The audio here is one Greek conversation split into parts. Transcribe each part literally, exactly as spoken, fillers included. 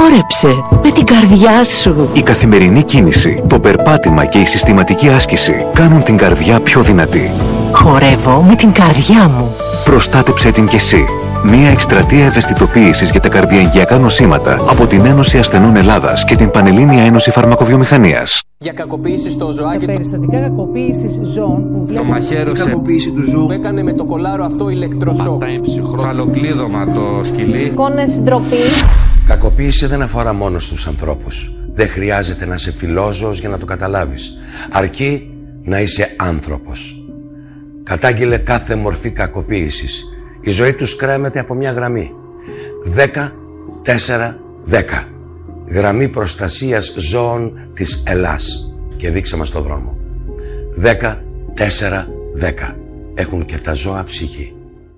Χόρεψε με την καρδιά σου. Η καθημερινή κίνηση, το περπάτημα και η συστηματική άσκηση κάνουν την καρδιά πιο δυνατή. Χορεύω με την καρδιά μου. Προστάτεψέ την κι εσύ. Μία εκστρατεία ευαισθητοποίησης για τα καρδιαγγειακά νοσήματα από την Ένωση Ασθενών Ελλάδας και την Πανελλήνια Ένωση Φαρμακοβιομηχανίας. Για κακοποίηση στο ζωάκι. Για περιστατικά κακοποίησης ζώων που το μαχαίρωσε. Κακοποίηση του ζώου. Που έκανε με το κολάρο αυτό ηλεκτροσόκ. Φαλοκλείδωμα το σκυλί. Εικόνες ντροπή. Κακοποίηση δεν αφορά μόνο στους ανθρώπους. Δεν χρειάζεται να είσαι φιλόζωος για να το καταλάβεις. Αρκεί να είσαι άνθρωπος. Κατάγγειλε κάθε μορφή κακοποίησης. Η ζωή τους κρέμεται από μια γραμμή. δέκα τέσσερα δέκα. Γραμμή προστασίας ζώων της Ελλάς. Και δείξε μας το δρόμο. δέκα τέσσερα δέκα. Έχουν και τα ζώα ψυχή.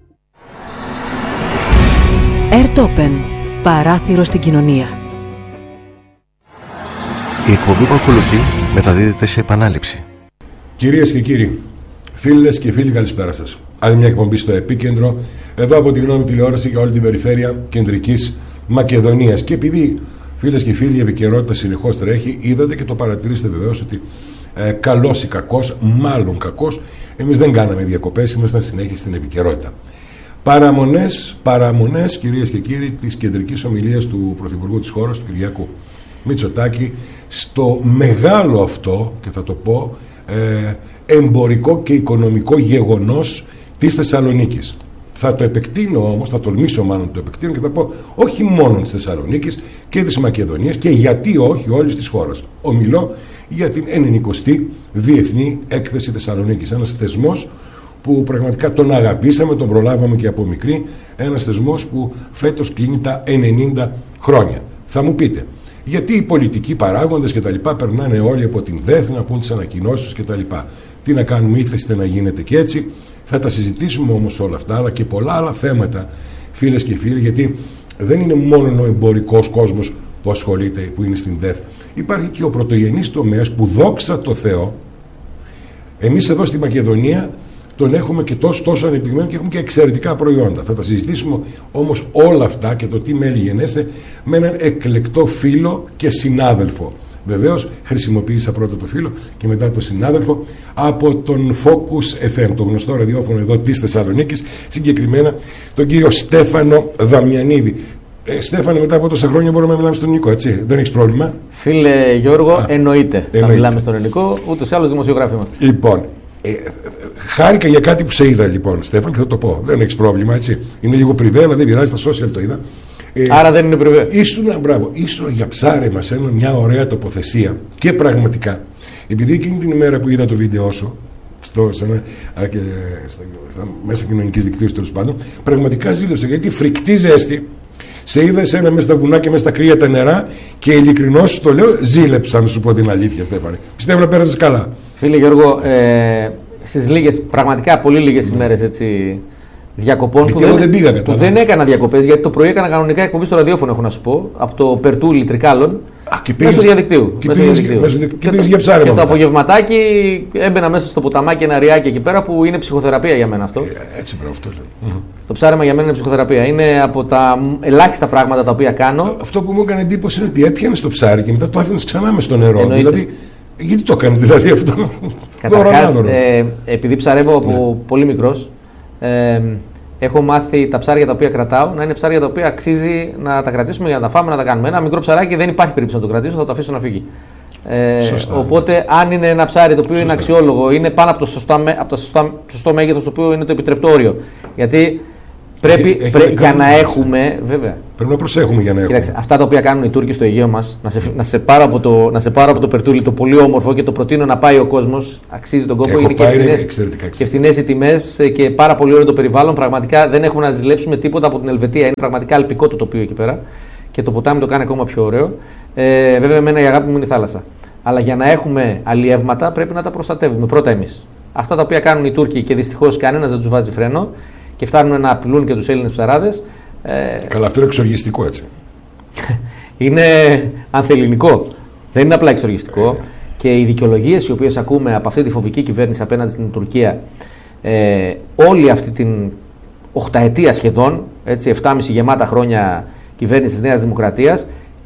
Airtopen. Παράθυρο στην κοινωνία. Η εκπομπή που ακολουθεί μεταδίδεται σε επανάληψη. Κυρίες και κύριοι, φίλες και φίλοι, καλησπέρα σας. Άλλη μια εκπομπή στο επίκεντρο, εδώ από τη Γνώμη Τηλεόραση για όλη την περιφέρεια κεντρικής Μακεδονίας. Και επειδή, φίλες και φίλοι, η επικαιρότητα συνεχώς τρέχει, είδατε και το παρατηρήσετε βεβαίως ότι ε, καλός ή κακός, μάλλον κακός, εμείς δεν κάναμε διακοπές, ήμασταν συνέχεια στην επικαιρότητα. Παραμονές, παραμονές, κυρίες και κύριοι, της κεντρικής ομιλίας του Πρωθυπουργού της χώρας, του Κυριάκου Μητσοτάκη, στο μεγάλο αυτό, και θα το πω, ε, εμπορικό και οικονομικό γεγονός της Θεσσαλονίκης. Θα το επεκτείνω όμως, θα τολμήσω μάλλον το επεκτείνω και θα πω όχι μόνο της Θεσσαλονίκης και της Μακεδονίας και γιατί όχι όλης της χώρας. Ομιλώ για την ενενηκοστή Διεθνή Έκθεση Θεσσαλονίκης. Ένας θεσμός που πραγματικά τον αγαπήσαμε, τον προλάβαμε και από μικρή. Ένας θεσμός που φέτος κλείνει τα ενενήντα χρόνια. Θα μου πείτε, γιατί οι πολιτικοί παράγοντες και τα λοιπά περνάνε όλοι από την ΔΕΘ να πούν τις ανακοινώσεις και τα λοιπά. Τι να κάνουμε, ήθεστε να γίνεται και έτσι. Θα τα συζητήσουμε όμως όλα αυτά, αλλά και πολλά άλλα θέματα, φίλες και φίλοι, γιατί δεν είναι μόνο ο εμπορικός κόσμος που ασχολείται, που είναι στην ΔΕΘ. Υπάρχει και ο πρωτογενής τομέας που, δόξα τω Θεώ, εμείς εδώ στη Μακεδονία τον έχουμε και τόσο, τόσο ανεπτυγμένο και έχουμε και εξαιρετικά προϊόντα. Θα τα συζητήσουμε όμως όλα αυτά και το τι μέλη γενέστε με έναν εκλεκτό φίλο και συνάδελφο. Βεβαίως χρησιμοποίησα πρώτα το φίλο και μετά το συνάδελφο από τον Focus εφ εμ, το γνωστό ραδιόφωνο εδώ της Θεσσαλονίκης, συγκεκριμένα τον κύριο Στέφανο Δαμιανίδη. Ε, Στέφανε, μετά από τόσα χρόνια μπορούμε να μιλάμε στον Νικό, έτσι? Δεν έχεις πρόβλημα? Φίλε Γιώργο, Α, εννοείται, εννοείται να μιλάμε στον Νικό, ούτως ή άλλως δημοσιογράφοι είμαστε. Λοιπόν, ε, χάρηκα για κάτι που σε είδα, λοιπόν, Στέφαν, και θα το πω. Δεν έχεις πρόβλημα, έτσι? Είναι λίγο πριβέ, αλλά δεν πειράζει, στα social το είδα. Ε, Άρα δεν είναι πριβέ. Ήσουν, μπράβο, ήσουν για ψάρεμα σε μια ωραία τοποθεσία και πραγματικά, επειδή εκείνη την ημέρα που είδα το βίντεο σου, στο, σε ένα, και, στα, στα μέσα κοινωνικής δικτύωσης τέλος πάντων, πραγματικά ζήλεψα, γιατί φρικτή ζέστη. Σε είδα εσένα μέσα στα βουνά και μέσα στα κρύα τα νερά και ειλικρινώς σου το λέω, ζήλεψα, να σου πω την αλήθεια, Στέφανε. Πιστεύω να πέρασες καλά. Φίλε Γιώργο, ε, στις λίγες, πραγματικά πολύ λίγες mm. ημέρες έτσι, διακοπών που, δεν, δεν, πήγα, που δεν έκανα διακοπές, γιατί το πρωί έκανα κανονικά εκπομπή στο ραδιόφωνο, έχω να σου πω, από το Περτούλι Τρικάλων. Μέσω διαδικτύου. Και πήγες για ψάρεμα. Και το απογευματάκι έμπαινα μέσα στο ποταμάκι ένα ριάκι εκεί πέρα που είναι ψυχοθεραπεία για μένα αυτό. Ε, έτσι πρέπει αυτό λέω. Το ψάρεμα για μένα είναι ψυχοθεραπεία. Είναι από τα ελάχιστα πράγματα τα οποία κάνω. Αυτό που μου έκανε εντύπωση είναι ότι έπιανες το ψάρι και μετά το άφηνες ξανά μες στο νερό. Εννοείται. Δηλαδή, γιατί το έκανες δηλαδή αυτό? Καταρχάς, ε, επειδή ψαρεύω από ναι. πολύ μικρός, ε, έχω μάθει τα ψάρια τα οποία κρατάω να είναι ψάρια τα οποία αξίζει να τα κρατήσουμε για να τα φάμε, να τα κάνουμε. Ένα μικρό ψαράκι δεν υπάρχει περίπτωση να το κρατήσω, θα το αφήσω να φύγει. Ε, οπότε, αν είναι ένα ψάρι το οποίο Σωστά. είναι αξιόλογο, είναι πάνω από το σωστό, από το σωστό, σωστό μέγεθος το οποίο είναι το επιτρεπτό όριο. Γιατί πρέπει, έχει, πρέ, έχει για να έχουμε. Βέβαια. Πρέπει να προσέχουμε για να έχουμε. Κοίταξε, αυτά τα οποία κάνουν οι Τούρκοι στο Αιγαίο μας, να σε, να σε πάρω από το, να σε πάρω από το Περτούλι, το πολύ όμορφο και το προτείνω να πάει ο κόσμος, αξίζει τον κόπο. Είναι και φθηνές οι τιμές και πάρα πολύ ωραίο το περιβάλλον. Πραγματικά δεν έχουμε να ζηλέψουμε τίποτα από την Ελβετία. Είναι πραγματικά αλπικό το τοπίο εκεί πέρα και το ποτάμι το κάνει ακόμα πιο ωραίο. Ε, βέβαια, εμένα η αγάπη μου είναι η θάλασσα. Αλλά για να έχουμε αλλιεύματα πρέπει να τα προστατεύουμε πρώτα εμείς. Αυτά τα οποία κάνουν οι Τούρκοι και δυστυχώς κανένας δεν τους βάζει φρένο και φτάνουν να απειλούν και τους Έλληνες ψαράδες. Ε, Καλά, αυτό είναι εξοργιστικό, έτσι. Είναι ανθελληνικό. Δεν είναι απλά εξοργιστικό. Ε, και οι δικαιολογίες οι οποίες ακούμε από αυτή τη φοβική κυβέρνηση απέναντι στην Τουρκία, ε, όλη αυτή την οχταετία σχεδόν, έτσι, επτάμιση γεμάτα χρόνια κυβέρνησης Νέας Δημοκρατίας,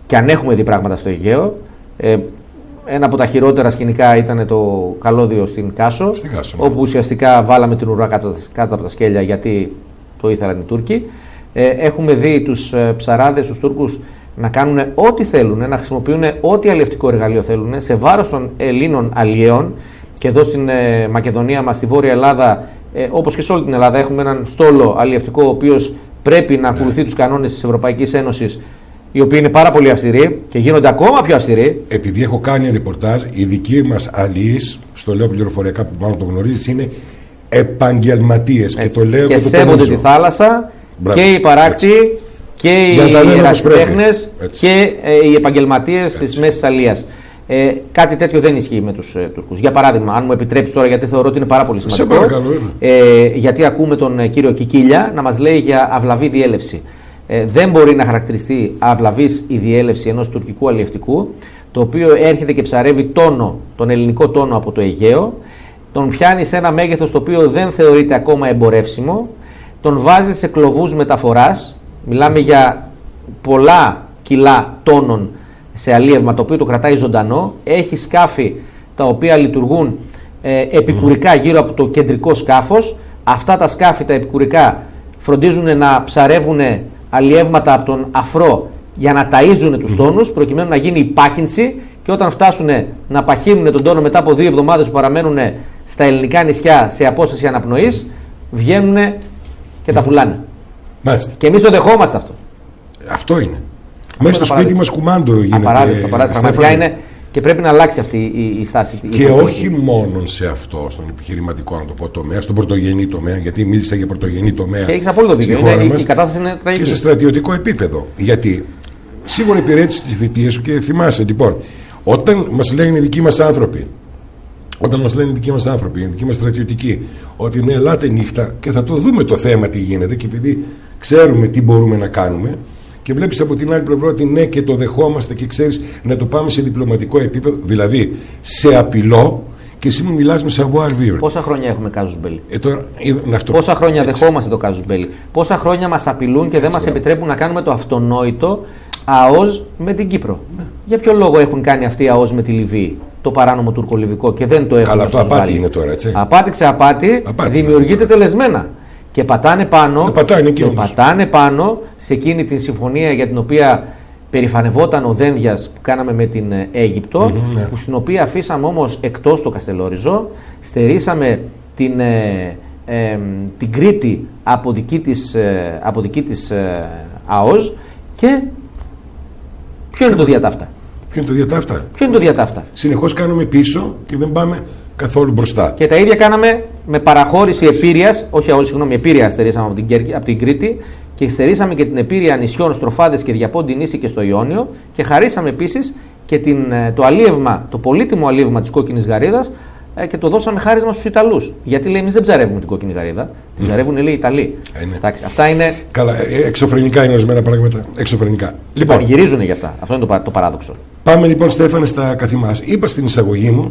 και αν έχουμε δει πράγματα στο Αιγαίο. Ε, ένα από τα χειρότερα σκηνικά ήταν το καλώδιο στην Κάσο, στην Κάσο ναι. όπου ουσιαστικά βάλαμε την ουρά κάτω, κάτω από τα σκέλια γιατί το ήθελαν οι Τούρκοι. Ε, έχουμε δει τους ε, ψαράδες, τους Τούρκους, να κάνουν ό,τι θέλουν, να χρησιμοποιούν ό,τι αλλιευτικό εργαλείο θέλουν σε βάρος των Ελλήνων αλλιέων. Και εδώ στην ε, Μακεδονία μας, στη Βόρεια Ελλάδα, ε, όπως και σε όλη την Ελλάδα, έχουμε έναν στόλο αλλιευτικό, ο οποίος πρέπει να ακολουθεί ναι. τους κανόνες της Ευρωπαϊκής Ένωσης, οι οποίοι είναι πάρα πολύ αυστηροί και γίνονται ακόμα πιο αυστηροί. Επειδή έχω κάνει ρεπορτάζ, οι δικοί μας αλλιείς, στο λέω πληροφοριακά που μάλλον το γνωρίζεις, είναι επαγγελματίες. Και, το λέω και, και σέβονται τη θάλασσα. Μπράβο. Και οι παράκτοι και οι ερασιτέχνες και ε, οι επαγγελματίες της μέσης αλίας. Ε, κάτι τέτοιο δεν ισχύει με τους ε, Τούρκους. Για παράδειγμα, αν μου επιτρέψεις τώρα, γιατί θεωρώ ότι είναι πάρα πολύ σημαντικό. Σε παρακαλώ, ε, γιατί ακούμε τον ε, κύριο Κικίλια να μας λέει για αυλαβή διέλευση. Ε, δεν μπορεί να χαρακτηριστεί αυλαβής η διέλευση ενός τουρκικού αλλιευτικού, το οποίο έρχεται και ψαρεύει τόνο, τον ελληνικό τόνο από το Αιγαίο, τον πιάνει σε ένα μέγεθος το οποίο δεν θεωρείται ακόμα εμπορεύσιμο, τον βάζει σε κλωβούς μεταφοράς, μιλάμε για πολλά κιλά τόνων σε αλίευμα, το οποίο το κρατάει ζωντανό, έχει σκάφη τα οποία λειτουργούν ε, επικουρικά γύρω από το κεντρικό σκάφος. Αυτά τα σκάφη τα επικουρικά φροντίζουν να ψαρεύουν αλλιεύματα από τον αφρό για να ταΐζουν τους τόνους, προκειμένου να γίνει η πάχυνση, και όταν φτάσουν να παχύνουν τον τόνο μετά από δύο εβδομάδες που παραμένουν στα ελληνικά νησιά σε απόσταση αναπνοής, βγαίνουν και τα πουλάνε. Μάλιστα. Και εμείς το δεχόμαστε αυτό. Αυτό είναι. Μέσα στο σπίτι μας κουμάντο γίνεται. Απαράδεκτο. Πραγματικά είναι, και πρέπει να αλλάξει αυτή η, η στάση. Και η όχι μόνο σε αυτό, στον επιχειρηματικό, να το πω, τομέα, στον πρωτογενή τομέα, γιατί μίλησα για πρωτογενή τομέα. Και έχεις απόλυτο δίκιο. Η κατάσταση είναι τραγική. Και σε στρατιωτικό επίπεδο. Γιατί σίγουρα υπηρέτησε τις θητείες σου και θυμάσαι, λοιπόν, όταν μας λένε οι δικοί μας άνθρωποι, όταν μας λένε οι δικοί μας άνθρωποι, οι δικοί μας στρατιωτικοί, ότι ναι, ελάτε νύχτα και θα το δούμε το θέμα τι γίνεται, και επειδή ξέρουμε τι μπορούμε να κάνουμε. Και βλέπεις από την άλλη πλευρά ότι ναι, και το δεχόμαστε και ξέρεις να το πάμε σε διπλωματικό επίπεδο, δηλαδή σε απειλό, και εσύ μου μιλάς με savoir vivre. Πόσα χρόνια έχουμε casus belli. Ε, τώρα, αυτό, Πόσα χρόνια έτσι. Δεχόμαστε το casus belli. Πόσα χρόνια μας απειλούν και δεν μας επιτρέπουν να κάνουμε το αυτονόητο ΑΟΣ με την Κύπρο. Ναι. Για ποιο λόγο έχουν κάνει αυτή ΑΟΣ με τη Λιβύη, το παράνομο τουρκολιβικό, και δεν το έχουν. Αλλά αυτό απάτη είναι τώρα, έτσι. Απάτη ξεαπάτη, απάτη δημιουργείται τελεσμένα. Και πατάνε πάνω, πατάνε, και πατάνε πάνω σε εκείνη την συμφωνία για την οποία περηφανευόταν ο Δένδιας που κάναμε με την Αίγυπτο, mm-hmm, ναι. που στην οποία αφήσαμε όμως εκτός το Καστελόριζο, στερήσαμε την, ε, ε, την Κρήτη από δική της, ε, από δική της ε, ΑΟΣ, και ποιο είναι το διατάφτα. Ποιο είναι το διατάφτα. Ποιο είναι το διατάφτα. Συνεχώς κάνουμε πίσω και δεν πάμε καθόλου μπροστά. Και τα ίδια κάναμε με παραχώρηση Επίρειας, όχι ΑΟΣ, συγγνώμη, Επίρεια στερήσαμε από την, από την Κρήτη, και στερήσαμε και την Επίρεια νησιών Στροφάδες και Διαπόντη νήσι και στο Ιόνιο, και χαρίσαμε επίσης και την, το αλίευμα, το πολύτιμο αλίευμα της κόκκινης γαρίδας, και το δώσαμε χάρισμα στους Ιταλούς. Γιατί λέει, εμείς δεν ψαρεύουμε την κόκκινη γαρίδα, την mm. ψαρεύουν, λέει, οι Ιταλοί. Εντάξει, αυτά είναι. Καλά, εξωφρενικά είναι ορισμένα πράγματα. Εξωφρενικά. Λοιπόν, γυρίζουν γι' αυτά. Αυτό είναι το, το παράδοξο. Πάμε λοιπόν, Στέφανε, στα καθημάς. Είπα στην εισαγωγή μου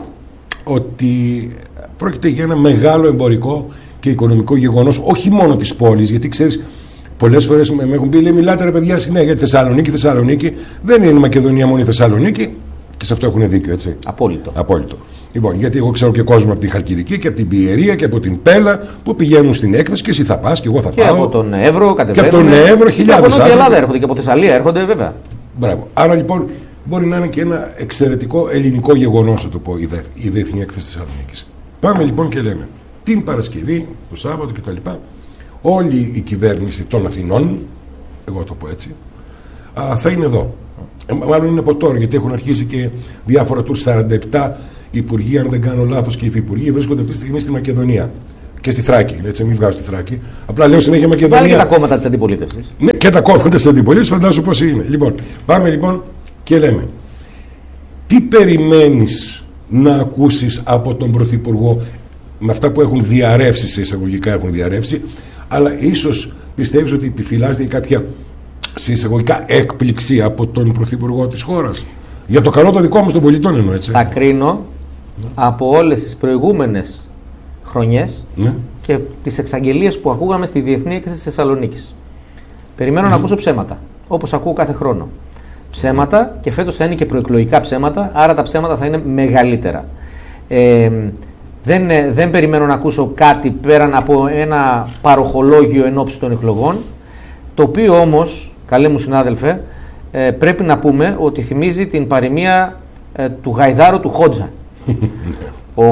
ότι πρόκειται για ένα μεγάλο εμπορικό και οικονομικό γεγονός, όχι μόνο της πόλης, γιατί ξέρεις, πολλές φορές με έχουν πει, λέει, μιλάτε ρε παιδιά συνέχεια για τη Θεσσαλονίκη, Θεσσαλονίκη. Δεν είναι η Μακεδονία μόνο η Θεσσαλονίκη, και σε αυτό έχουν δίκιο, έτσι. Απόλυτο. Απόλυτο. Λοιπόν, γιατί εγώ ξέρω και κόσμο από την Χαλκιδική και από την Πιερία και από την Πέλα που πηγαίνουν στην έκθεση, και εσύ θα πας και εγώ θα και πάω. Και από τον Εύρο κατεβαίνουν. Και από τον Εύρο, χιλιάδες. Και από Νότια Ελλάδα έρχονται, και από Θεσσαλία έρχονται, βέβαια. Μπράβο. Άρα λοιπόν μπορεί να είναι και ένα εξαιρετικό ελληνικό γεγονός, θα το πω, η Διεθνή Έκθεση της Θεσσαλονίκης. Πάμε λοιπόν και λέμε, την Παρασκευή, το Σάββατο κτλ., όλη η κυβέρνηση των Αθηνών, εγώ το πω έτσι, α, θα είναι εδώ. Ε, μάλλον είναι από τώρα, γιατί έχουν αρχίσει και διάφορα τους σαράντα επτά υπουργοί, αν δεν κάνω λάθος, και υφυπουργοί βρίσκονται αυτή τη στιγμή στη Μακεδονία. Και στη Θράκη, έτσι, μην βγάζω στη Θράκη. Απλά λέω συνέχεια Μακεδονία. Πάλι και τα κόμματα της αντιπολίτευσης. Ναι, και τα κόμματα της αντιπολίτευσης, φαντάζομαι πώς είναι. Λοιπόν, πάμε λοιπόν και λέμε, τι περιμένεις να ακούσεις από τον Πρωθυπουργό, με αυτά που έχουν διαρρεύσει, σε εισαγωγικά έχουν διαρρεύσει, αλλά ίσως πιστεύεις ότι επιφυλάσσεται κάποια, σε εισαγωγικά, έκπληξη από τον Πρωθυπουργό της χώρας. Για το καλό το δικό μας των πολιτών εννοώ, έτσι. Θα κρίνω ναι. από όλες τις προηγούμενες χρονιές ναι. και τις εξαγγελίες που ακούγαμε στη Διεθνή Έκθεση της Θεσσαλονίκης. Περιμένω mm. να ακούσω ψέματα, όπως ακούω κάθε χρόνο. ψέματα και φέτος θα είναι και προεκλογικά ψέματα, άρα τα ψέματα θα είναι μεγαλύτερα. Ε, δεν, δεν περιμένω να ακούσω κάτι πέραν από ένα παροχολόγιο εν ώψη των εκλογών, το οποίο όμως, καλέ μου συνάδελφε, ε, πρέπει να πούμε ότι θυμίζει την παροιμία ε, του Γαϊδάρου του Χότζα. Ο...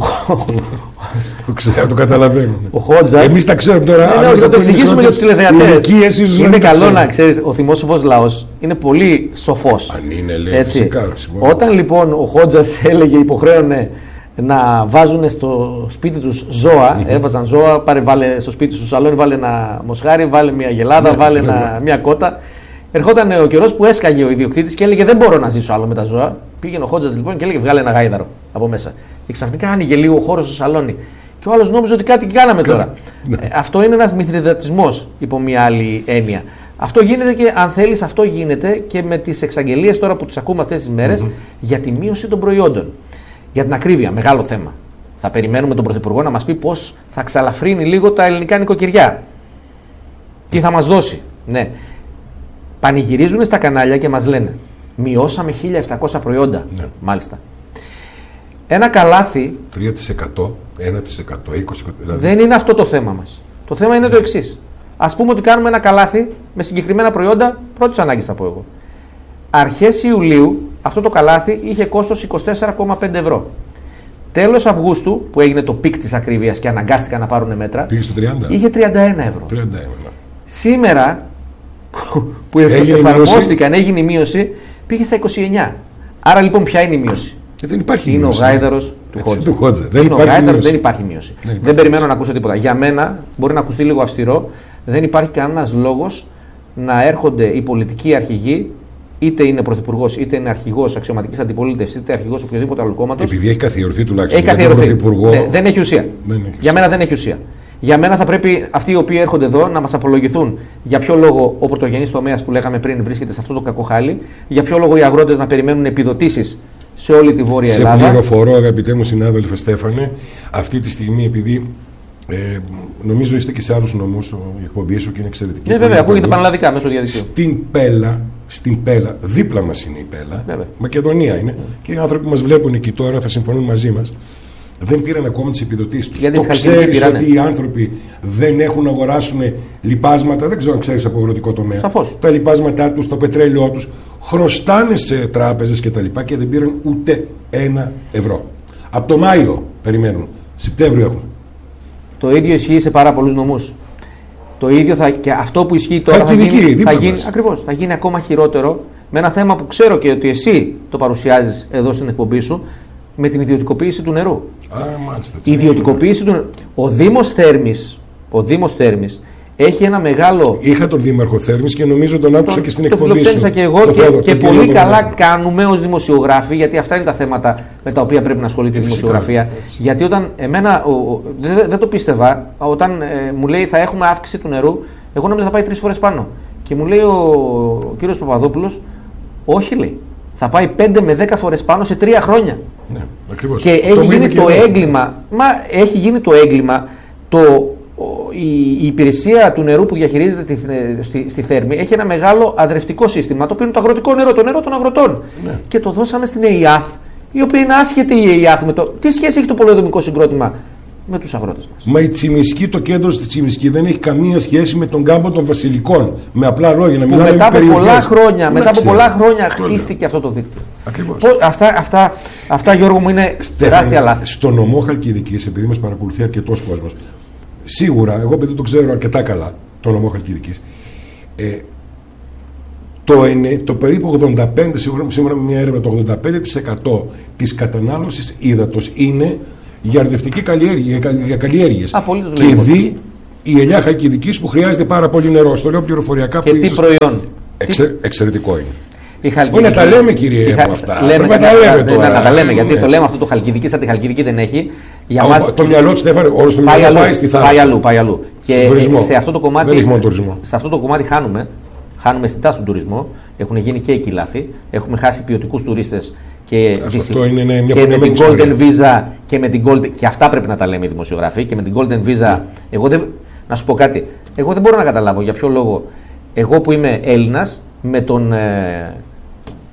Το ξέρω, το καταλαβαίνω. Ο Χότζας. Εμείς τα ξέρουμε τώρα. Ναι, ναι, θα το εξηγήσουμε για τους τηλεθεατές. Είναι καλό να ξέρεις, ο θυμόσοφος λαός είναι πολύ σοφός. Αν είναι, λέει, φυσικά. Όταν λοιπόν ο Χότζας έλεγε, υποχρέωνε να βάζουν στο σπίτι τους ζώα, mm-hmm. έβαζαν ζώα, πάρε βάλε στο σπίτι σου σαλόνι, βάλε ένα μοσχάρι, βάλε μια γελάδα, ναι, βάλε ναι, ένα, ναι. μια κότα. Ερχόταν ο καιρός που έσκαγε ο ιδιοκτήτης και έλεγε δεν μπορώ να ζήσω άλλο με τα ζώα. Πήγαινε ο Χότζας λοιπόν και έλεγε βγάλε ένα γάιδαρο από μέσα. Και ξαφνικά άνοιγε λίγο ο χώρος στο σαλόνι. Και ο άλλος νόμιζε ότι κάτι κάναμε τώρα. Ναι. Ε, αυτό είναι ένας μηθριδατισμός υπό μια άλλη έννοια. Αυτό γίνεται και αν θέλεις, αυτό γίνεται και με τις εξαγγελίες τώρα που τις ακούμε αυτές τις μέρες mm-hmm. για τη μείωση των προϊόντων. Για την ακρίβεια, μεγάλο θέμα. Θα περιμένουμε τον Πρωθυπουργό να μας πει πώς θα ξαλαφρύνει λίγο τα ελληνικά νοικοκυριά. Τι θα μας δώσει. Ναι. Πανηγυρίζουν στα κανάλια και μας λένε μειώσαμε χίλια επτακόσια προϊόντα. Ναι. Μάλιστα. Ένα καλάθι. τρία τοις εκατό, ένα τοις εκατό, είκοσι τοις εκατό. Δηλαδή. Δεν είναι αυτό το θέμα μας. Το θέμα είναι ναι. το εξής. Ας πούμε ότι κάνουμε ένα καλάθι με συγκεκριμένα προϊόντα πρώτης ανάγκης, θα πω εγώ. Αρχές Ιουλίου αυτό το καλάθι είχε κόστος είκοσι τέσσερα κόμμα πέντε ευρώ. Τέλος Αυγούστου, που έγινε το πικ της ακρίβειας και αναγκάστηκαν να πάρουν μέτρα, πήγε στο τριάντα. Είχε τριάντα ένα ευρώ. τριάντα ένα. Σήμερα που εφαρμόστηκαν, έγινε η μείωση, πήγε στα είκοσι εννιά. Άρα λοιπόν ποια είναι η μείωση? Και δεν υπάρχει είναι μείωση. Ο γάιδαρος του Χότζα. Χότζα. Δεν, υπάρχει γάιδαρος, δεν υπάρχει μείωση. Δεν, υπάρχει δεν περιμένω να ακούσω τίποτα. Για μένα, μπορεί να ακουστεί λίγο αυστηρό, δεν υπάρχει κανένας λόγος να έρχονται οι πολιτικοί αρχηγοί, είτε είναι πρωθυπουργός, είτε είναι αρχηγός αξιωματικής αντιπολίτευσης, είτε αρχηγός οποιοδήποτε άλλου κόμματος. Επειδή έχει καθιερωθεί τουλάχιστον. Έχει καθιερωθεί. Ναι, δεν έχει ουσία. Δεν έχει. Για μένα δεν έχει ουσία. Για μένα θα πρέπει αυτοί οι οποίοι έρχονται εδώ να μας απολογηθούν για ποιο λόγο ο πρωτογενής τομέας που λέγαμε πριν βρίσκεται σε αυτό το κακό χάλι, για ποιο λόγο οι αγρότες να περιμένουν επιδοτήσεις σε όλη τη Βόρεια σε Ελλάδα. Σε πληροφορώ, αγαπητέ μου συνάδελφε Στέφανε, αυτή τη στιγμή επειδή ε, νομίζω είστε και σε άλλους νομούς, η εκπομπή σου και είναι εξαιρετική. Ναι, βέβαια, ακούγεται πανελλαδικά μέσω διαδικτύου. Στην Πέλα, στην Πέλα, δίπλα μας είναι η Πέλα, βέβαια. Μακεδονία είναι, mm. και οι άνθρωποι που μας βλέπουν εκεί τώρα θα συμφωνούν μαζί μας. Δεν πήραν ακόμα τις επιδοτήσεις τους. Το ξέρεις ότι οι άνθρωποι δεν έχουν να αγοράσουν λιπάσματα, δεν ξέρω αν ξέρεις από αγροτικό τομέα. Σαφώς. Τα λιπάσματά τους, το πετρέλαιό τους, χρωστάνε σε τράπεζες και τα λοιπά και δεν πήραν ούτε ένα ευρώ. Από το Μάιο περιμένουν. Σεπτέμβριο έχουν. Το ίδιο ισχύει σε πάρα πολλούς νομούς. Το ίδιο θα, και αυτό που ισχύει τώρα θα γίνει, θα γίνει, ακριβώς, θα γίνει ακόμα χειρότερο με ένα θέμα που ξέρω και ότι εσύ το παρουσιάζεις εδώ στην εκπομπή σου, με την ιδιωτικοποίηση του νερού. Α, μάλιστα, η ιδιωτικοποίηση του νερού. Ο Δήμος Θέρμης, ο Δήμος Θέρμης έχει ένα μεγάλο. Είχα τον Δήμαρχο Θέρμης και νομίζω τον άκουσα το, και στην εκπομπή. Το φιλοξένησα και εγώ το και, θέλω, και πολύ καλό καλά κάνουμε ως δημοσιογράφοι, γιατί αυτά είναι τα θέματα με τα οποία πρέπει να ασχολείται η δημοσιογραφία. Έτσι. Γιατί όταν εμένα, ο, ο, δεν, δεν το πίστευα, όταν ε, μου λέει θα έχουμε αύξηση του νερού, εγώ νόμιζα θα πάει τρεις φορές πάνω. Και μου λέει ο, ο κύριος Παπαδόπουλος, όχι λέει. Θα πάει πέντε με δέκα φορές πάνω σε τρία χρόνια. Ναι, ακριβώς. Και έχει γίνει το και έγκλημα, μα έχει γίνει το έγκλημα, το, η, η υπηρεσία του νερού που διαχειρίζεται τη, στη, στη Θέρμη έχει ένα μεγάλο αδρευτικό σύστημα, το οποίο είναι το αγροτικό νερό, το νερό των αγροτών. Ναι. Και το δώσαμε στην ΕΙΑΘ, η οποία είναι άσχετη η ΕΙΑΘ με το. Τι σχέση έχει το πολεοδομικό συγκρότημα με τους αγρότες μας? Μα η Τσιμισκή, το κέντρο στη Τσιμισκή δεν έχει καμία σχέση με τον κάμπο των Βασιλικών. Με απλά λόγια να μιλάμε μετά, από πολλά χρόνια, μετά από πολλά χρόνια Λόλια. χτίστηκε αυτό το δίκτυο. Ακριβώς. Αυτά, αυτά, αυτά, Γιώργο μου, είναι τεράστια λάθη. Στο νομό Χαλκιδικής, επειδή μας παρακολουθεί αρκετός κόσμος, σίγουρα, εγώ επειδή το ξέρω αρκετά καλά, το νομό Χαλκιδικής, ε, το, το περίπου ογδόντα πέντε τοις εκατό, σήμερα με μια έρευνα, το ογδόντα πέντε τοις εκατό της κατανάλωσης ύδατος είναι για αρδευτική καλλιέργεια, για καλλιέργειες. Και δει η ελιά Χαλκιδικής που χρειάζεται πάρα πολύ νερό. Στο λέω πληροφοριακά. Και που τι ίσως... προϊόν. Εξε... Εξαιρετικό είναι. Η Χαλκιδική... Όχι να τα λέμε, κύριε, από αυτά. Λέμε, να τα λέμε τώρα. Να τα λέμε, γιατί το λέμε αυτό το Χαλκιδική, σαν τη Χαλκιδική δεν έχει. Για Α, μας... Το μυαλό του Στέφανε, όλο το μυαλό πάει στη θάλασσα. Πάει αλλού, πάει αλλού. Και σε αυτό το κομμάτι, δεν έχει μόνο τουρισμό. Σε αυτό το κομμάτι χάνουμε. Χάνουμε αισθητά στον τουρισμό. Έχουν γίνει και εκεί λάθη. Έχουμε χάσει ποιοτικούς τουρίστες. Και, αυτό είναι μια και με την Golden Visa και με την Golden, και αυτά πρέπει να τα λέμε οι δημοσιογράφοι, και με την Golden Visa, yeah. εγώ δεν, να σου πω κάτι, εγώ δεν μπορώ να καταλάβω για ποιο λόγο εγώ που είμαι Έλληνας με τον, ε,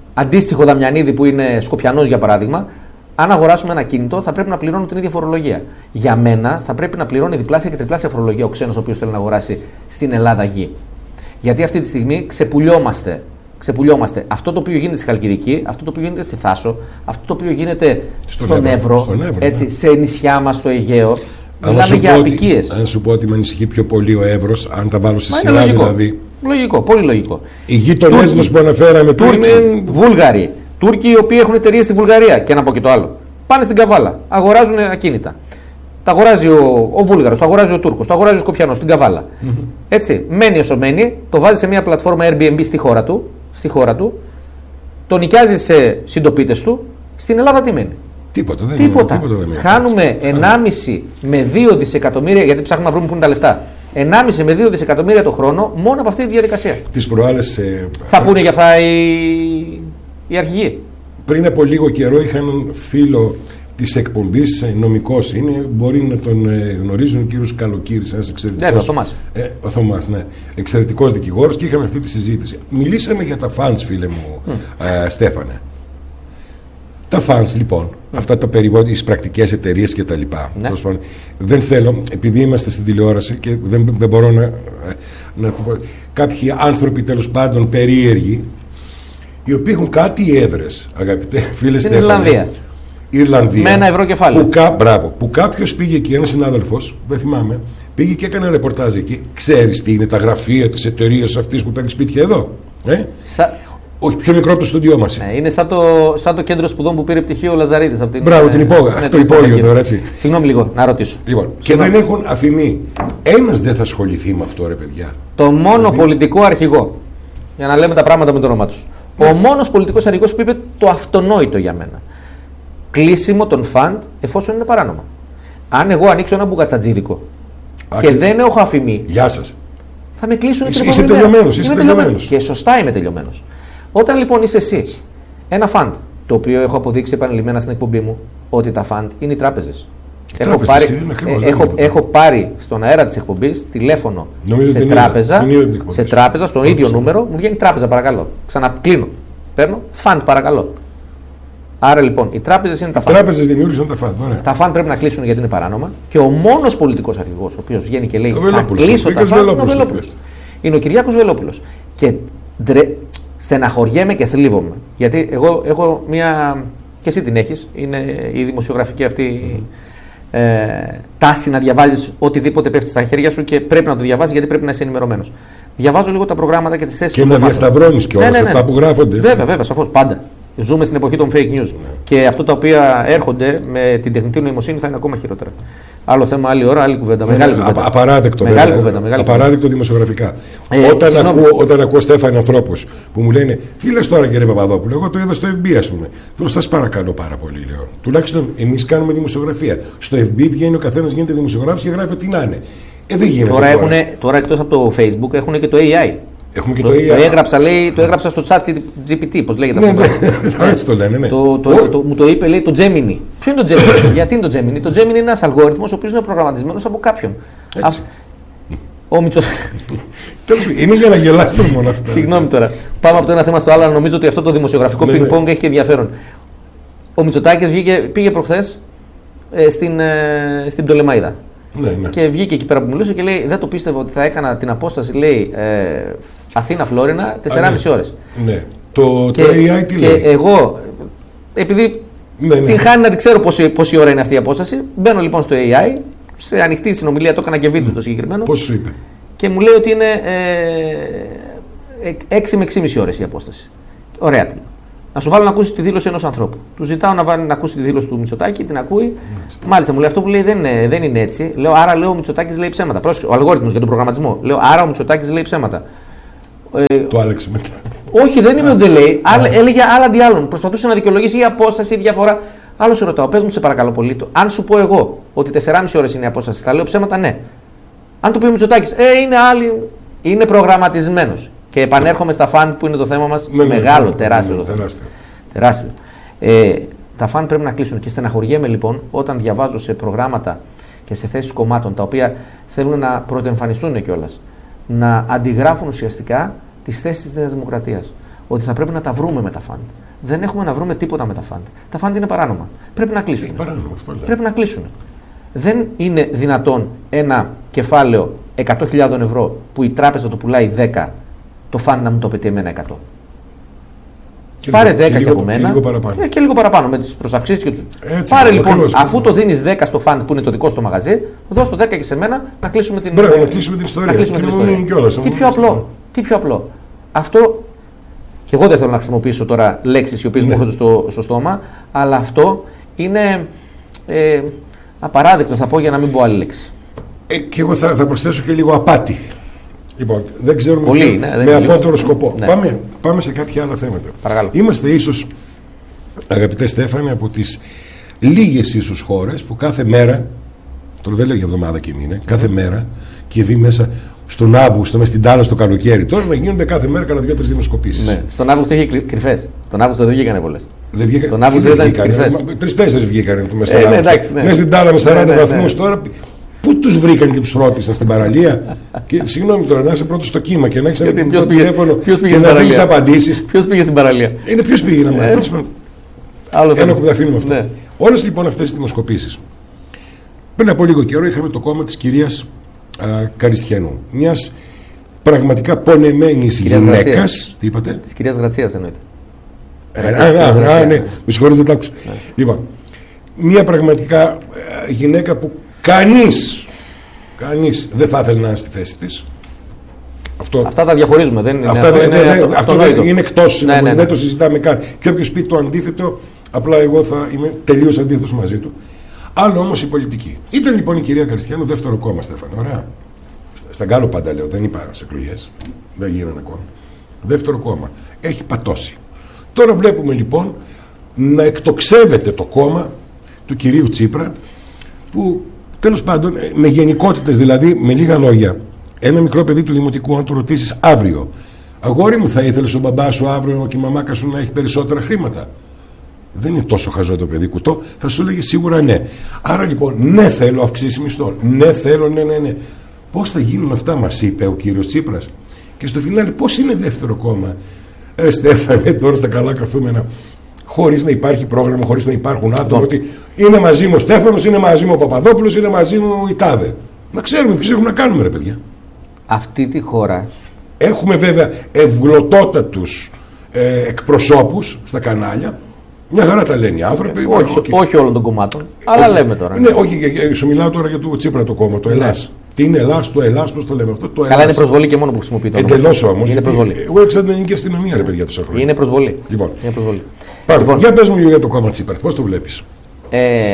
αντίστοιχο Δαμιανίδη που είναι Σκοπιανός για παράδειγμα, αν αγοράσουμε ένα κινητό θα πρέπει να πληρώνουν την ίδια φορολογία. Για μένα θα πρέπει να πληρώνει διπλάσια και τριπλάσια φορολογία ο ξένος ο οποίος θέλει να αγοράσει στην Ελλάδα γη. Γιατί αυτή τη στιγμή ξεπουλιόμαστε. Ξεπουλιόμαστε. Αυτό το οποίο γίνεται στη Χαλκιδική, αυτό το οποίο γίνεται στη Θάσο, αυτό το οποίο γίνεται στον, στον Εύρο, στον Εύρο έτσι, ναι. σε νησιά μας στο Αιγαίο. Μιλάμε για απικίες. Αν σου πω ότι με ανησυχεί πιο πολύ ο Εύρος, αν τα βάλω στη σειρά δηλαδή. Λογικό, πολύ λογικό. Οι γείτονές μας που αναφέραμε πριν είναι. Βούλγαροι. Τούρκοι οι οποίοι έχουν εταιρείες στη Βουλγαρία και να πω και το άλλο. Πάνε στην Καβάλα, αγοράζουν ακίνητα. Τα αγοράζει ο, ο Βούλγαρος, το αγοράζει ο Τούρκος, το αγοράζει ο Σκοπιανός στην Καβάλα. Mm-hmm. Έτσι, μένει όσο μένει, το βάζει σε μια πλατφόρμα Airbnb στη χώρα του, στη χώρα του το νοικιάζει σε συντοπίτες του, στην Ελλάδα τι μένει. Τίποτα, δεν τίποτα. Είναι, τίποτα δεν είναι. Χάνουμε ενάμιση με δύο δισεκατομμύρια, γιατί ψάχνουμε να βρούμε πού είναι τα λεφτά. ενάμιση με δύο δισεκατομμύρια το χρόνο μόνο από αυτή τη διαδικασία. Τις προάλλες. Ε, θα πούνε για αυτά οι, οι αρχηγοί. Πριν από λίγο καιρό είχα έναν φίλο της εκπομπής, νομικός είναι, μπορεί να τον ε, γνωρίζουν ο κύριος Καλοκύρης, ένας εξαιρετικός. Ναι, ο Θωμάς. Ε, ο Θωμάς, ναι. Εξαιρετικός δικηγόρος και είχαμε αυτή τη συζήτηση. Μιλήσαμε για τα fans, φίλε μου, mm. ε, Στέφανε. Τα fans, λοιπόν, mm. αυτά τα περιβόητα, τις πρακτικές εταιρείες και τα λοιπά. Ναι. Δεν θέλω, επειδή είμαστε στην τηλεόραση και δεν, δεν μπορώ να, να το πω, κάποιοι άνθρωποι τέλος πάντων περίεργοι, οι οποίοι έχουν κάτι έδρες, αγαπητέ φίλε Στέφανε. Στην Ιρλανδία. Ιρλανδία. Με ένα ευρώ κεφάλαιο. Που, κα, μπράβο, που κάποιος πήγε εκεί, ένας συνάδελφος, δεν θυμάμαι, πήγε και έκανε ρεπορτάζ εκεί. Ξέρεις τι είναι τα γραφεία της εταιρείας αυτής που παίρνει σπίτια εδώ. Ε? Σα... Όχι, πιο μικρό από το στούντιό μας. Ναι, είναι σαν το, σαν το κέντρο σπουδών που πήρε πτυχίο ο Λαζαρίδης. Από την, μπράβο, την υπόγεια. Ναι, το υπόγειο τώρα, έτσι. Συγγνώμη λίγο, να ρωτήσω. Λοιπόν, και δεν έχουν αφημί. Ένας δεν θα ασχοληθεί με αυτό, ρε παιδιά. Το μόνο δηλαδή... πολιτικό αρχηγό, για να λέμε τα πράγματα με το όνομά τους. Mm. Ο μόνος πολιτικός αρχηγός που είπε το αυτονόητο για μένα. Κλείσιμο των φαντ εφόσον είναι παράνομα. Αν εγώ ανοίξω ένα μπουγατσατζίδικο και, και δεν έχω αφημί. Γεια σας. Θα με κλείσουν είσαι, είσαι τελειωμένος. Είσαι τελειωμένος. Και σωστά είμαι τελειωμένος. Όταν λοιπόν είσαι εσύ ένα φαντ, το οποίο έχω αποδείξει επανειλημμένα στην εκπομπή μου ότι τα φαντ είναι οι τράπεζες. Έχω πάρει, είναι, ακριβώς, έχω, έχω πάρει στον αέρα της εκπομπής τηλέφωνο νομίζω σε τράπεζα, σε τράπεζα, στον ίδιο ξέρω. Νούμερο, μου βγαίνει τράπεζα παρακαλώ. Ξανακλίνω. Παίρνω φαντ παρακαλώ. Άρα λοιπόν οι τράπεζες είναι τα φαντ. Οι τράπεζες δημιούργησαν τα φαντ. Ωραία. Τα φαντ πρέπει να κλείσουν γιατί είναι παράνομα και ο μόνος πολιτικός αρχηγός ο οποίος βγαίνει και λέει θα κλείσω τα φαντ είναι ο Βελόπουλος. Είναι ο Κυριάκος Βελόπουλος. Και ντρε... στεναχωριέμαι και θλίβομαι. Γιατί εγώ έχω μια. Και εσύ την έχεις. Είναι η δημοσιογραφική αυτή mm. ε, τάση να διαβάζεις οτιδήποτε πέφτει στα χέρια σου και πρέπει να το διαβάζεις γιατί πρέπει να είσαι ενημερωμένος. Διαβάζω λίγο τα προγράμματα και τις θέσεις. Και να διασταυρώνεις κιόλας ναι, ναι, ναι. αυτά που γράφονται. Έτσι. Βέβαια, βέβαια, σαφώς πάντα. Ζούμε στην εποχή των fake news. Ναι. Και αυτό τα οποία έρχονται με την τεχνητή νοημοσύνη θα είναι ακόμα χειρότερα. Άλλο θέμα, άλλη ώρα, άλλη κουβέντα. Ναι, μεγάλη κουβέντα. Απαράδεκτο, μεγάλη κουβέντα, μεγάλη απαράδεκτο δημοσιογραφικά. Ε, όταν, ακούω, όταν ακούω Στέφανε ανθρώπους που μου λένε τι λες τώρα κύριε Παπαδόπουλο, εγώ το είδα στο εφ μπι ας πούμε. Θέλω σας παρακαλώ πάρα πολύ, λέω. Τουλάχιστον εμείς κάνουμε δημοσιογραφία. Στο εφ μπι βγαίνει ο καθένας γίνεται δημοσιογράφος και γράφει ό,τι να είναι. Ε, δεν γίνεται. Τώρα, τώρα. Έχουνε, τώρα εκτός από το Facebook έχουν και το έι άι. Έχουμε και το, το, το, το, έγραψα, λέει, το έγραψα στο chat τζι πι τι, πώς λέγεται αυτό. Ναι, έτσι το λένε, ναι. Το, το, το, το, μου το είπε, λέει, το Gemini. Ποιο είναι το Gemini, γιατί είναι το Gemini. Το Gemini είναι ένας αλγόριθμος ο οποίος είναι προγραμματισμένος από κάποιον. Έτσι. Α, ο Μητσοτάκης. Είναι για να γελάσουμε μόνο αυτά. Συγγνώμη τώρα. Πάμε από το ένα θέμα στο άλλο, αλλά νομίζω ότι αυτό το δημοσιογραφικό ναι, πινκ-πονγκ ναι. έχει και ενδιαφέρον. Ο Μητσοτάκης πήγε προχθές ε, στην, ε, στην Πτολεμαΐδα. Ναι, ναι. Και βγήκε εκεί πέρα που μιλούσε και λέει: δεν το πίστευα ότι θα έκανα την απόσταση, λέει, ε, Αθήνα-Φλόρινα τεσσεράμισι ώρες. Ναι. Το, και, το έι άι τι και λέει. εγώ, επειδή ναι, ναι. την χάνει να την ξέρω πόση, πόση ώρα είναι αυτή η απόσταση, μπαίνω λοιπόν στο έι άι, σε ανοιχτή συνομιλία, το έκανα και βίντεο mm. το συγκεκριμένο. Πώς σου είπε. Και μου λέει ότι είναι ε, έξι με έξι και μισή ώρες η απόσταση. Ωραία του. Να σου βάλω να ακούσει τη δήλωση ενός ανθρώπου. Του ζητάω να, βάλει, να ακούσει τη δήλωση του Μητσοτάκη, την ακούει. Μάλιστα, Μάλιστα μου λέει αυτό που λέει δεν είναι, δεν είναι έτσι. Λέω άρα λέω ο Μητσοτάκης λέει ψέματα. Πρόσεχε, ο αλγόριθμος για τον προγραμματισμό. Λέω άρα ο Μητσοτάκης λέει ψέματα. Ε, το άλλαξε μετά. Όχι, δεν είναι ότι δεν λέει. Άλλ, έλεγε άλλα αντί άλλων. Προσπαθούσε να δικαιολογήσει η απόσταση, η διαφορά. Άλλο σε ρωτάω, πες μου σε παρακαλώ πολύ. Το. Αν σου πω εγώ ότι τεσσεράμισι ώρες είναι η απόσταση, θα λέω ψέματα, ναι. Αν το πει ο Μητσοτάκης, ε, είναι άλλη. Είναι προγραμματισμένος. Και επανέρχομαι στα φαν που είναι το θέμα μας. Ναι, μεγάλο, ναι, ναι, τεράστιο. Ναι, ναι, τεράστιο. τεράστιο. Ε, τα φαν πρέπει να κλείσουν. Και στεναχωριέμαι λοιπόν όταν διαβάζω σε προγράμματα και σε θέσεις κομμάτων τα οποία θέλουν να πρωτοεμφανιστούν κιόλας. Να αντιγράφουν ουσιαστικά τις θέσεις της Νέας Δημοκρατίας. ότι θα πρέπει να τα βρούμε με τα φαντ. Δεν έχουμε να βρούμε τίποτα με τα φαντ. Τα φαντ είναι παράνομα. Πρέπει να κλείσουν. Πρέπει να κλείσουν. Δεν είναι δυνατόν ένα κεφάλαιο εκατό χιλιάδες ευρώ που η τράπεζα το πουλάει δέκα, το φαντ να μου το πετύχει εμένα εκατό. Και πάρε δέκα και, και από μένα. Και λίγο παραπάνω. Και λίγο παραπάνω με τις προσαυξήσεις και τους. Έτσι, πάρε λοιπόν, ακριβώς, αφού το δίνεις δέκα στο φαντ που είναι το δικό στο μαγαζί, δώσ' το δέκα και σε μένα να κλείσουμε την, Μπράβο, να κλείσουμε την ιστορία. Να κλείσουμε την ιστορία. Κιόλας, τι, πιο απλό, τι πιο απλό. Αυτό. Και εγώ δεν θέλω να χρησιμοποιήσω τώρα λέξεις οι οποίες ναι. μου έρχονται στο, στο στόμα, αλλά αυτό είναι ε, απαράδεκτο, θα πω, για να μην πω άλλη λέξη. Ε, και εγώ θα, θα προσθέσω και λίγο απάτη. Λοιπόν, δεν ξέρουμε Πολύ, με, ναι, με απότερο σκοπό. Ναι. Πάμε, πάμε σε κάποια άλλα θέματα. Παρακαλώ. Είμαστε ίσως, αγαπητέ Στέφανε, από τις λίγες ίσως χώρες που κάθε μέρα, τώρα δεν λέω για εβδομάδα και μήνα, κάθε μέρα και δει μέσα στον Αύγουστο, μέσα στην τάλα στο καλοκαίρι, τώρα να γίνονται κάθε μέρα κανένα δύο-τρεις δημοσκοπήσεις. Ναι. Στον Αύγουστο είχε κρυφές. Τον Αύγουστο δεν βγήκανε πολλές. Δεν βγήκα... Τον Αύγουστο δεν ήταν κρυφές. Τρεις-τέσσερις βγήκανε μέσα στον ε, Αύγουστο. Ναι, ναι. Μέσα στην τάλα με σαράντα ναι, ναι, βαθμούς ναι. τώρα. Πού τους βρήκαν και τους ρώτησαν στην παραλία. Και συγγνώμη τώρα, να είσαι πρώτος στο κύμα και να έχεις ένα τηλέφωνο και να βρεις απαντήσεις. Ποιος πήγε στην παραλία. Είναι ποιος πήγε να μάθει. Ένα που τα αφήνουμε αυτό. Ναι. Όλες λοιπόν αυτές οι δημοσκοπήσεις. Πριν από λίγο καιρό είχαμε το κόμμα της κυρίας α, Καριστιανού. Μιας πραγματικά πονεμένης γυναίκας. Τι είπατε? Της κυρίας Γρατσίας εννοείται. Α, ναι, με συγχωρείς, δεν τα άκουσα. Λοιπόν, μια πραγματικά γυναίκα που κανείς, κανείς δεν θα ήθελε να είναι στη θέση της. Αυτό, αυτά τα διαχωρίζουμε, δεν είναι, αυτά, αυτό, δε, είναι, δε, αυτό, αυτό αυτό είναι εκτός, ναι, ναι, ναι. δεν το συζητάμε καν. Και όποιος πει το αντίθετο, απλά εγώ θα είμαι τελείως αντίθετος μαζί του. Άλλο όμως η πολιτική. Ήταν λοιπόν η κυρία Καριστιανού δεύτερο κόμμα, Στέφανο, ωραία. Στα Γκάλο πάντα λέω, δεν είπα σε εκλογές, δεν γίνανε ακόμα. Δεύτερο κόμμα. Έχει πατώσει. Τώρα βλέπουμε λοιπόν να εκτοξεύεται το κόμμα του κυρίου Τσίπρα, που τέλος πάντων με γενικότητες, δηλαδή με λίγα λόγια, ένα μικρό παιδί του δημοτικού, αν του ρωτήσεις αύριο, αγόρι μου, θα ήθελες ο μπαμπάς σου αύριο και η μαμάκα σου να έχει περισσότερα χρήματα? Δεν είναι τόσο χαζό το παιδί κουτό, θα σου λέγει σίγουρα ναι. Άρα λοιπόν, ναι, θέλω αυξήσει μισθών, ναι, θέλω, ναι, ναι, ναι. Πώς θα γίνουν αυτά, μας είπε ο κύριος Τσίπρας. Και στο φινάλε, πώς είναι δεύτερο κόμμα? Ρε Στέφανε, τώρα στα καλά καθούμενα, χωρίς να υπάρχει πρόγραμμα, χωρίς να υπάρχουν άτομα, ότι είναι μαζί μου ο Στέφανος, είναι μαζί μου ο Παπαδόπουλος, είναι μαζί μου η Τάδε. Να ξέρουμε ποιους έχουμε να κάνουμε, ρε παιδιά. Αυτή τη χώρα. Έχουμε βέβαια ευγλωτότατους ε, εκπροσώπους στα κανάλια. Μια χαρά τα λένε οι άνθρωποι. Ε, όχι, okay. όχι όλων των κομμάτων, αλλά όχι, λέμε τώρα. Ναι, όχι, σου μιλάω τώρα για το Τσίπρα το κόμμα, το Ελλάς. Τι είναι Ελλάς, το Ελλάς, πώς το λέμε αυτό? Το Καλά, Ελλάς. Είναι προσβολή και μόνο που χρησιμοποιεί το όνομα. Εντελώς όμως. Είναι προσβολή. Εγώ έξω την ελληνική αστυνομία, ρε παιδιά, τόσα χρόνια. Είναι προσβολή. Λοιπόν, είναι προσβολή. Πάμε, λοιπόν, για πες μου για το κόμμα Τσίπρα, πώς το βλέπεις? Ε,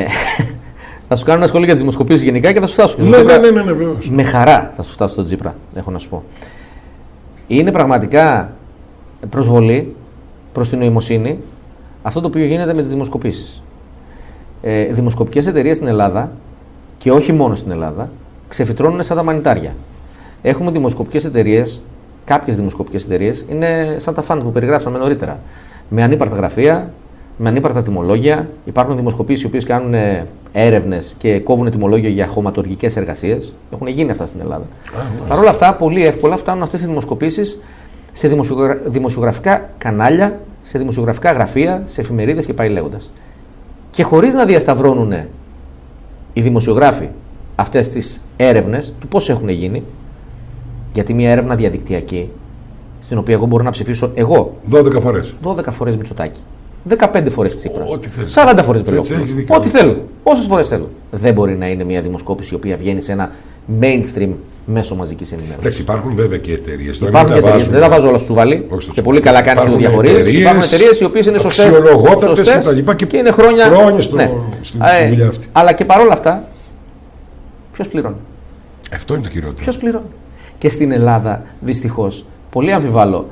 θα σου κάνω ένα σχόλιο για τις δημοσκοπήσεις γενικά και θα σου φτάσω. Ναι, ναι, ναι, ναι, ναι, με χαρά θα σου φτάσω στον Τσίπρα, έχω να σου πω. Είναι πραγματικά προσβολή προς την νοημοσύνη αυτό το οποίο γίνεται με τις δημοσκοπήσεις. Ε, δημοσκοπικές εταιρείες στην Ελλάδα, και όχι μόνο στην Ελλάδα, ξεφυτρώνουν σαν τα μανιτάρια. Έχουμε δημοσκοπικές εταιρείες, κάποιες δημοσκοπικές εταιρείες είναι σαν τα φαντ που περιγράψαμε νωρίτερα. Με ανύπαρτα γραφεία, με ανύπαρτα τιμολόγια. Υπάρχουν δημοσκοπήσεις οι οποίες κάνουν έρευνες και κόβουν τιμολόγια για χωματουργικές εργασίες. Έχουν γίνει αυτά στην Ελλάδα. Παρ' όλα αυτά, πολύ εύκολα φτάνουν αυτές οι δημοσκοπήσεις σε δημοσιογρα... δημοσιογραφικά κανάλια, σε δημοσιογραφικά γραφεία, σε εφημερίδες και πάει λέγοντας. Και χωρίς να διασταυρώνουν οι δημοσιογράφοι αυτές τις έρευνες του πώς έχουν γίνει, γιατί μια έρευνα διαδικτυακή, στην οποία εγώ μπορώ να ψηφίσω εγώ δώδεκα φορές. δώδεκα φορές Μητσοτάκη, δεκαπέντε φορές Τσίπρα, ό,τι θέλω. σαράντα φορές Βελόπουλο. Ό,τι θέλω. Όσες φορές θέλω. Δεν μπορεί να είναι μια δημοσκόπηση η οποία βγαίνει σε ένα mainstream μέσο μαζικής ενημέρωσης. Εντάξει, υπάρχουν βέβαια και εταιρείες. Υπάρχουν και εταιρείες. Δεν τα βάζω όλα στο τσουβάλι. Και πολύ καλά κάνεις και το διαχωρίζεις. Υπάρχουν εταιρείες οι οποίες είναι σωστές, σωστές και, και, και είναι χρόνια, χρόνια στο, ναι. στην ε, δουλειά αυτή. Αλλά και παρόλα αυτά, ποιος πληρώνει? Αυτό είναι το κυριότερο. Ποιος πληρώνει? Και στην Ελλάδα, δυστυχώς, πολύ αμφιβάλλω